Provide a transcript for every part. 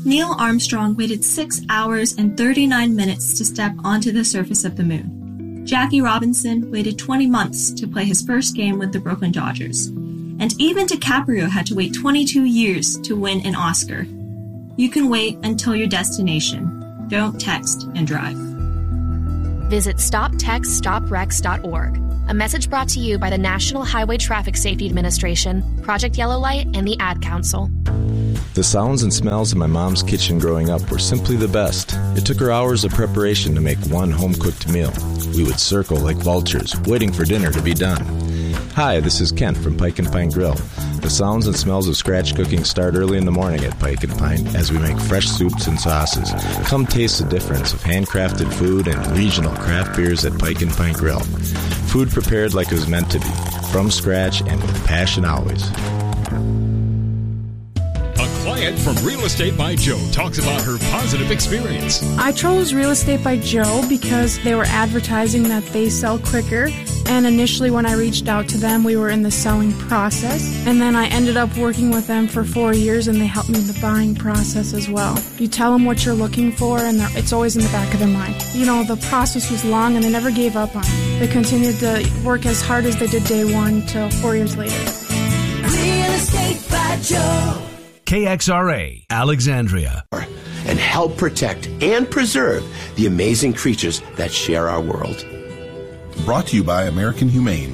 Neil Armstrong waited 6 hours and 39 minutes to step onto the surface of the moon. Jackie Robinson waited 20 months to play his first game with the Brooklyn Dodgers. And even DiCaprio had to wait 22 years to win an Oscar. You can wait until your destination. Don't text and drive. Visit StopTextStopWrecks.org. A message brought to you by the National Highway Traffic Safety Administration, Project Yellow Light, and the Ad Council. The sounds and smells in my mom's kitchen growing up were simply the best. It took her hours of preparation to make one home-cooked meal. We would circle like vultures, waiting for dinner to be done. Hi, this is Kent from Pike and Pine Grill. The sounds and smells of scratch cooking start early in the morning at Pike and Pine as we make fresh soups and sauces. Come taste the difference of handcrafted food and regional craft beers at Pike and Pine Grill. Food prepared like it was meant to be, from scratch and with passion always. A client from Real Estate by Joe talks about her positive experience. I chose Real Estate by Joe because they were advertising that they sell quicker. And initially when I reached out to them, we were in the selling process. And then I ended up working with them for 4 years, and they helped me in the buying process as well. You tell them what you're looking for, and it's always in the back of their mind. You know, the process was long, and they never gave up on it. They continued to work as hard as they did day one till 4 years later. Real Estate by Joe. KXRA, Alexandria. And help protect and preserve the amazing creatures that share our world. Brought to you by American Humane.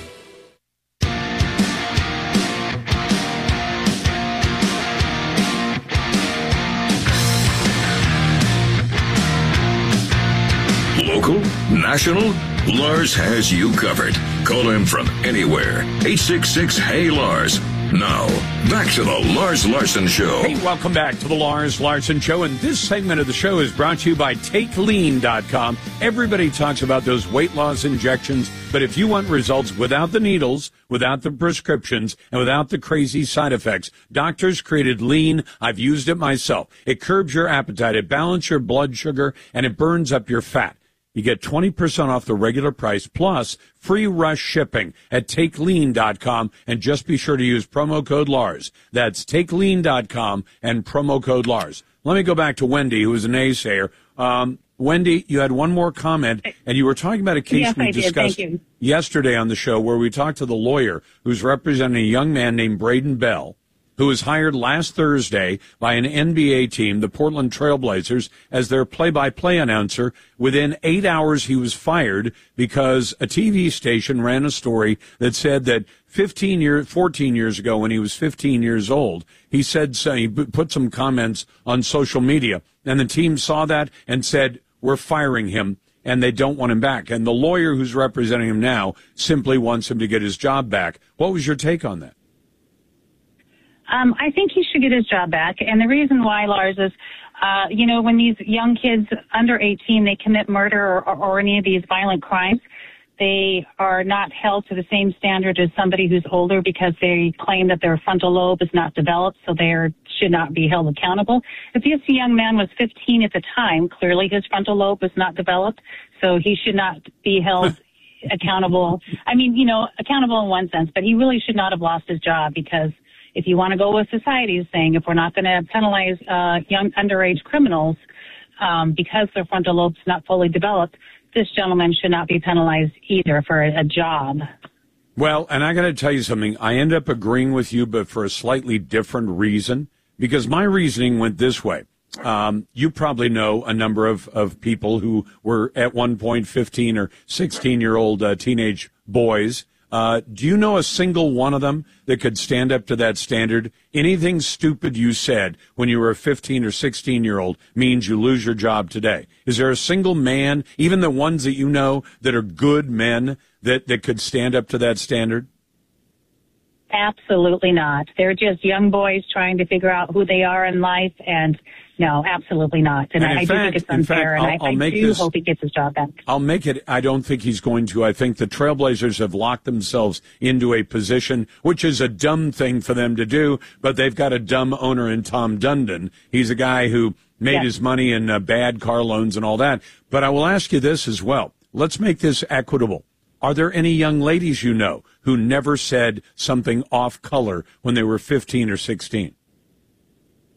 Local, national, Lars has you covered. Call him from anywhere. 866-HEY-LARS. Now, back to the Lars Larson Show. Hey, welcome back to the Lars Larson Show. And this segment of the show is brought to you by TakeLean.com. Everybody talks about those weight loss injections, but if you want results without the needles, without the prescriptions, and without the crazy side effects, doctors created Lean. I've used it myself. It curbs your appetite, it balances your blood sugar, and it burns up your fat. You get 20% off the regular price plus free rush shipping at TakeLean.com, and just be sure to use promo code Lars. That's TakeLean.com and promo code Lars. Let me go back to Wendy, who is a naysayer. Wendy, you had one more comment, and you were talking about a case we discussed yesterday on the show where we talked to the lawyer who's representing a young man named Braden Bell, who was hired last Thursday by an NBA team, the Portland Trail Blazers, as their play-by-play announcer. Within 8 hours, he was fired because a TV station ran a story that said that 14 years ago, when he was 15 years old, he said so, he put some comments on social media, and the team saw that and said, we're firing him, and they don't want him back. And the lawyer who's representing him now simply wants him to get his job back. What was your take on that? I think he should get his job back. And the reason why, Lars, is, when these young kids under 18, they commit murder or any of these violent crimes, they are not held to the same standard as somebody who's older because they claim that their frontal lobe is not developed, so they should not be held accountable. If this young man was 15 at the time, clearly his frontal lobe was not developed, so he should not be held accountable. I mean, accountable in one sense, but he really should not have lost his job because if you want to go with society's saying, if we're not going to penalize young underage criminals because their frontal lobe's not fully developed, this gentleman should not be penalized either for a job. Well, and I got to tell you something. I end up agreeing with you, but for a slightly different reason, because my reasoning went this way. You probably know a number of people who were at one point 15 or 16-year-old teenage boys. Do you know a single one of them that could stand up to that standard? Anything stupid you said when you were a 15 or 16-year-old means you lose your job today. Is there a single man, even the ones that you know that are good men, that could stand up to that standard? Absolutely not. They're just young boys trying to figure out who they are in life, and no, absolutely not. And I do think it's unfair, and I do hope he gets his job back. I'll make it. I don't think he's going to. I think the Trailblazers have locked themselves into a position, which is a dumb thing for them to do, but they've got a dumb owner in Tom Dundon. He's a guy who made his money in bad car loans and all that. But I will ask you this as well. Let's make this equitable. Are there any young ladies you know who never said something off color when they were 15 or 16?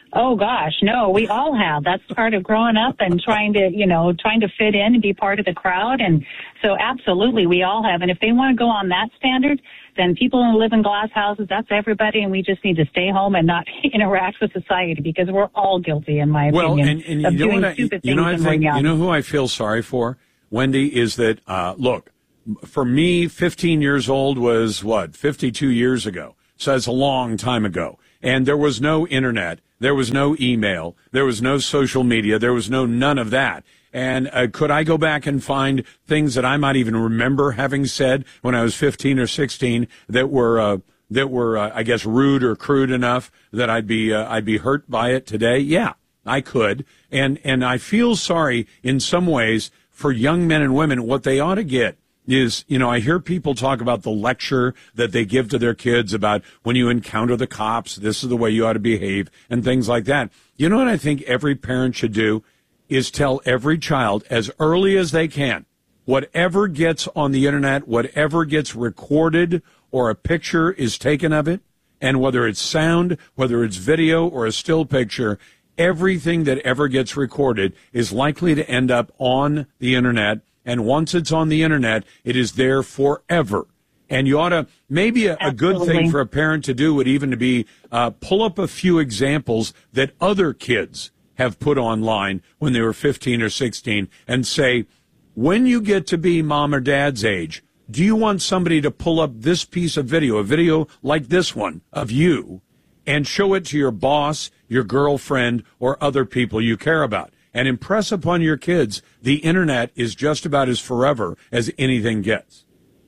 Oh gosh, no, we all have. That's part of growing up and trying to fit in and be part of the crowd. And so absolutely, we all have. And if they want to go on that standard, then people who live in glass houses, that's everybody. And we just need to stay home and not interact with society because we're all guilty, in my opinion, of doing stupid things when we're young. You know who I feel sorry for, Wendy, is that, look, for me, 15 years old was 52 years ago. So that's a long time ago. And there was no internet. There was no email. There was no social media. There was none of that. And could I go back and find things that I might even remember having said when I was 15 or 16 that were I guess rude or crude enough that I'd be hurt by it today? Yeah, I could. And I feel sorry in some ways for young men and women. What they ought to get is, I hear people talk about the lecture that they give to their kids about when you encounter the cops, this is the way you ought to behave and things like that. You know what I think every parent should do is tell every child as early as they can, whatever gets on the internet, whatever gets recorded or a picture is taken of it, and whether it's sound, whether it's video or a still picture, everything that ever gets recorded is likely to end up on the internet. And once it's on the internet, it is there forever. And you ought to, maybe a good thing for a parent to do would even to be pull up a few examples that other kids have put online when they were 15 or 16 and say, when you get to be mom or dad's age, do you want somebody to pull up this piece of video, a video like this one of you, and show it to your boss, your girlfriend, or other people you care about? And impress upon your kids the internet is just about as forever as anything gets.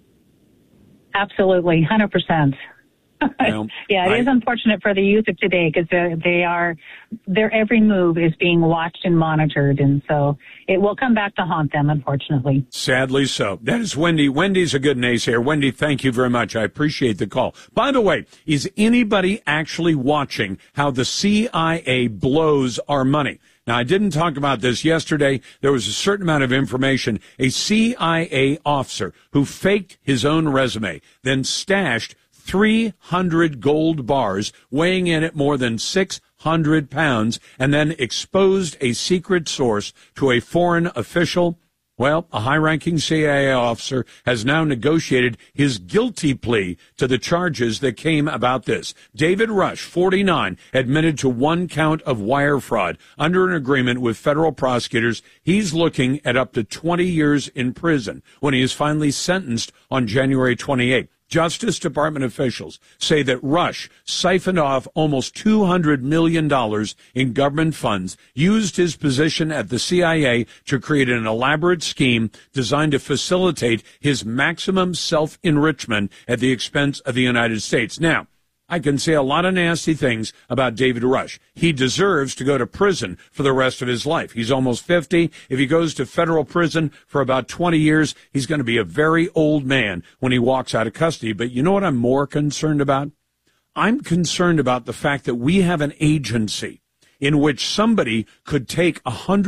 Absolutely, 100%. Yeah, it is unfortunate for the youth of today because their every move is being watched and monitored, and so it will come back to haunt them, unfortunately. Sadly so. That is Wendy. Wendy's a good naysayer. Wendy, thank you very much. I appreciate the call. By the way, is anybody actually watching how the CIA blows our money? Now, I didn't talk about this yesterday. There was a certain amount of information. A CIA officer who faked his own resume, then stashed 300 gold bars weighing in at more than 600 pounds, and then exposed a secret source to a foreign official. Well, a high-ranking CIA officer has now negotiated his guilty plea to the charges that came about this. David Rush, 49, admitted to one count of wire fraud under an agreement with federal prosecutors. He's looking at up to 20 years in prison when he is finally sentenced on January 28th. Justice Department officials say that Rush siphoned off almost $200 million in government funds, used his position at the CIA to create an elaborate scheme designed to facilitate his maximum self-enrichment at the expense of the United States. Now, I can say a lot of nasty things about David Rush. He deserves to go to prison for the rest of his life. He's almost 50. If he goes to federal prison for about 20 years, he's going to be a very old man when he walks out of custody. But you know what I'm more concerned about? I'm concerned about the fact that we have an agency in which somebody could take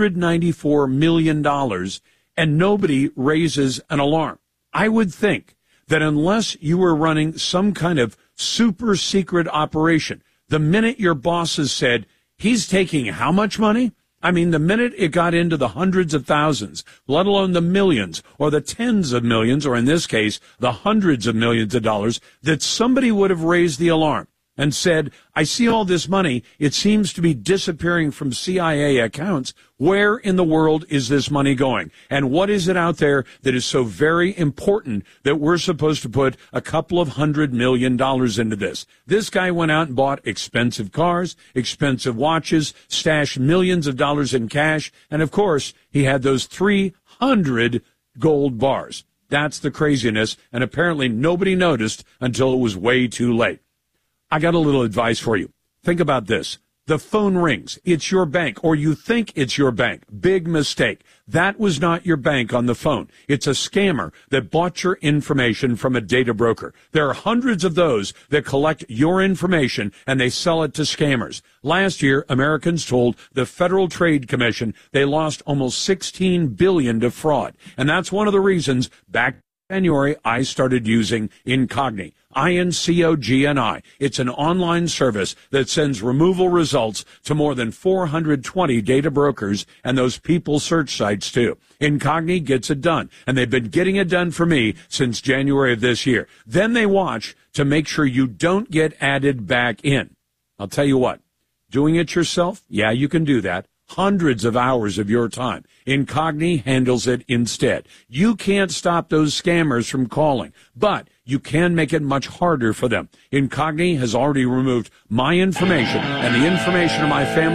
$194 million and nobody raises an alarm. I would think that unless you were running some kind of super secret operation, the minute your bosses said, he's taking how much money? I mean, the minute it got into the hundreds of thousands, let alone the millions or the tens of millions, or in this case, the hundreds of millions of dollars, that somebody would have raised the alarm and said, I see all this money. It seems to be disappearing from CIA accounts. Where in the world is this money going? And what is it out there that is so very important that we're supposed to put a couple of $100 million into this? This guy went out and bought expensive cars, expensive watches, stashed millions of dollars in cash, and of course, he had those 300 gold bars. That's the craziness, and apparently nobody noticed until it was way too late. I got a little advice for you. Think about this. The phone rings. It's your bank, or you think it's your bank. Big mistake. That was not your bank on the phone. It's a scammer that bought your information from a data broker. There are hundreds of those that collect your information and they sell it to scammers. Last year, Americans told the Federal Trade Commission they lost almost $16 billion to fraud. And that's one of the reasons back January, I started using Incogni. INCOGNI. It's an online service that sends removal results to more than 420 data brokers and those people search sites too. Incogni gets it done, and they've been getting it done for me since January of this year. Then they watch to make sure you don't get added back in. I'll tell you what, doing it yourself, yeah, you can do that. Hundreds of hours of your time. Incogni handles it instead. You can't stop those scammers from calling, but you can make it much harder for them. Incogni has already removed my information and the information of my family